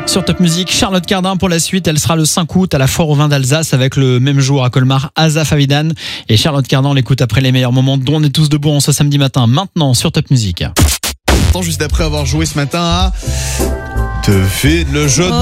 Sur Top Music, Charlotte Cardin pour la suite. Elle sera le 5 août à la Foire au vin d'Alsace avec le même jour à Colmar, Asaf Avidan. Et Charlotte Cardin, on l'écoute après les meilleurs moments dont on est tous debout en ce samedi matin. Maintenant sur Top Music. Juste après avoir joué ce matin à Devine le jeu de mots.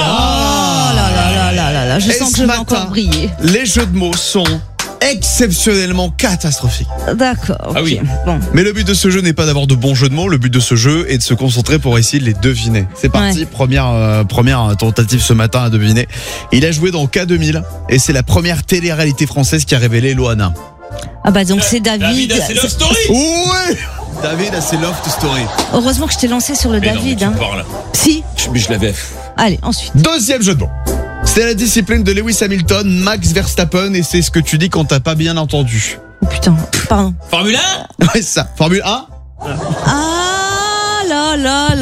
Je sens que je vais encore briller. Les jeux de mots sont exceptionnellement catastrophiques. D'accord. Okay. Ah oui. Bon. Mais le but de ce jeu n'est pas d'avoir de bons jeux de mots. Le but de ce jeu est de se concentrer pour essayer de les deviner. C'est parti. Ouais. Première tentative ce matin à deviner. Il a joué dans K2000 et c'est la première télé-réalité française qui a révélé Loana. Ah bah donc c'est David. David a ses love story. Ouais. David a ses love story. Heureusement que je t'ai lancé sur le David. Non, parles. Si. Mais je l'avais. Allez, ensuite. Deuxième jeu de mots. C'est la discipline de Lewis Hamilton, Max Verstappen, et c'est ce que tu dis quand t'as pas bien entendu. Oh putain, pardon. Formule 1. Ouais, c'est ça. Formule 1. Ah là.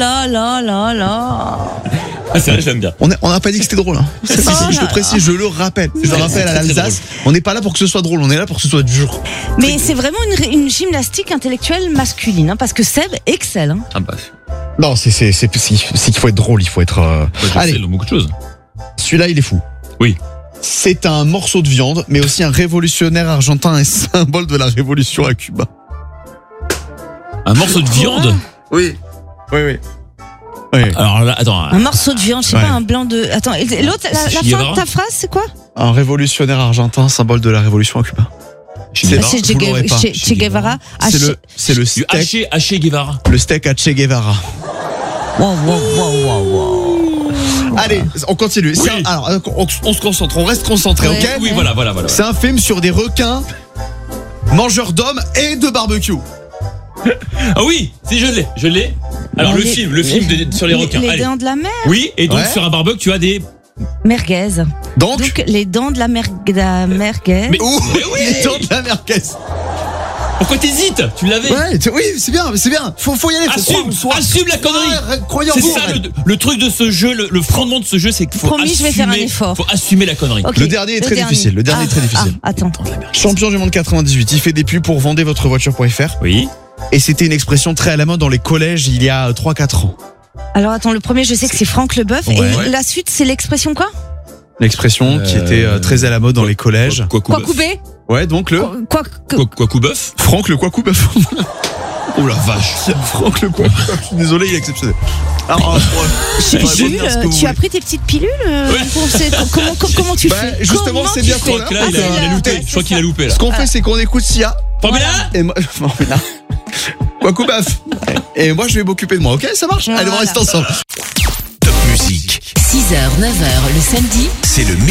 Ah, c'est vrai, j'aime bien. On n'a pas dit que c'était drôle. Hein. Je te précise, je le rappelle. Je le rappelle à l'Alsace. On n'est pas là pour que ce soit drôle, on est là pour que ce soit dur. Mais c'est vraiment une gymnastique intellectuelle masculine, hein, parce que Seb excelle. Hein. Ah bah. Non, c'est qu'il faut être drôle, il faut être. Allez, beaucoup de choses. celui-là, il est fou. Oui. C'est un morceau de viande, mais aussi un révolutionnaire argentin et symbole de la révolution à Cuba. Un morceau de viande. Oui. Oui. Alors là, attends. Un morceau de viande, je sais Ouais. pas, un blanc de. Attends, et l'autre, la fin de ta phrase, c'est quoi? Un révolutionnaire argentin, symbole de la révolution à Cuba. Che Guevara. C'est vous l'aurez pas. Che Guevara. C'est le steak. Che Guevara. Le steak à Che Guevara. Wow. Allez, on continue. Oui. Alors, on se concentre, on reste concentré, Ouais. ok? Oui, voilà. C'est un film sur des requins, mangeurs d'hommes et de barbecue. Ah oui, si je l'ai. Alors Non, le film sur les requins. Les Allez. dents de la mer. Oui, et donc Ouais. sur un barbecue, tu as des. Merguez. Donc les dents de la merguez. Mais- ouh, Mais oui. les dents de la merguez. Pourquoi t'hésites? Tu l'avais. Ouais, oui, c'est bien. Faut y aller. Assume la connerie. Croyez en C'est vous. ça le truc de ce jeu, le fondement de ce jeu, c'est qu'il faut Promis, je vais faire un assumer. effort. Faut assumer la connerie. Ok. Le dernier est très difficile. Attends. Champion du monde 98, il fait des pubs pour vendezvotrevoiture.fr. Oui. Et c'était une expression très à la mode dans les collèges il y a 3-4 ans. Alors attends, le premier, je sais que c'est Franck Leboeuf. Ouais. Et la suite, c'est l'expression L'expression qui était très à la mode dans les collèges. quoi coubé. Ouais, donc le Quoi coubeuf. Franck le Quacoubeuf. Oh la vache. Franck le Quacoubeuf. Je suis désolé, il est exceptionnel. Alors, Jules, tu as pris tes petites pilules Comment tu fais? Justement, Comment c'est tu bien fais qu'on Je crois qu'il a loupé. Je crois qu'il a loupé là. Ce qu'on fait, c'est qu'on écoute Sia. Formule 1. Et moi, Formule 1. Quacoubeuf. Et moi, je vais m'occuper de moi, ok? Ça marche? Allez, on Voilà. reste ensemble. Top Music. 6h, 9h le samedi. C'est le